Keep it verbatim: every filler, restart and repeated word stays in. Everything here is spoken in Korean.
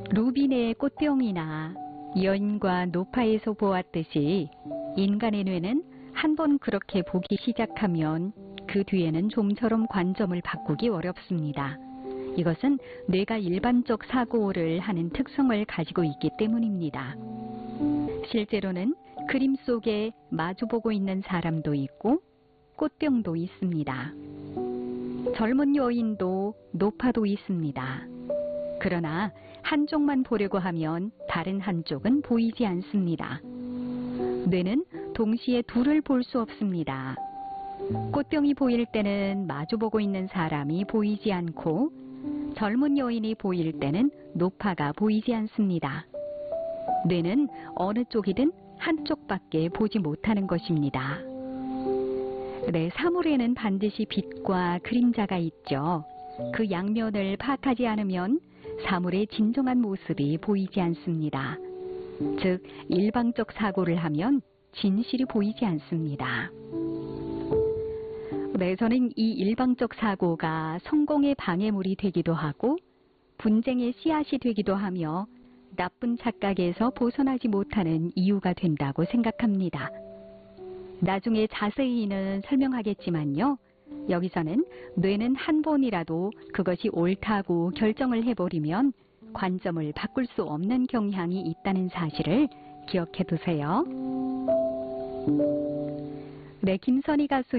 루비네의 꽃병이나 여인과 노파에서 보았듯이 인간의 뇌는 한 번 그렇게 보기 시작하면 그 뒤에는 좀처럼 관점을 바꾸기 어렵습니다. 이것은 뇌가 일반적 사고를 하는 특성을 가지고 있기 때문입니다. 실제로는 그림 속에 마주보고 있는 사람도 있고 꽃병도 있습니다. 젊은 여인도 노파도 있습니다. 그러나 한쪽만 보려고 하면 다른 한쪽은 보이지 않습니다. 뇌는 동시에 둘을 볼 수 없습니다. 꽃병이 보일 때는 마주보고 있는 사람이 보이지 않고 젊은 여인이 보일 때는 노파가 보이지 않습니다. 뇌는 어느 쪽이든 한쪽밖에 보지 못하는 것입니다. 네, 사물에는 반드시 빛과 그림자가 있죠. 그 양면을 파악하지 않으면 사물의 진정한 모습이 보이지 않습니다. 즉, 일방적 사고를 하면 진실이 보이지 않습니다. 네, 저는 이 일방적 사고가 성공의 방해물이 되기도 하고 분쟁의 씨앗이 되기도 하며 나쁜 착각에서 벗어나지 못하는 이유가 된다고 생각합니다. 나중에 자세히는 설명하겠지만요. 여기서는 뇌는 한 번이라도 그것이 옳다고 결정을 해버리면 관점을 바꿀 수 없는 경향이 있다는 사실을 기억해 두세요. 네, 김선희 가수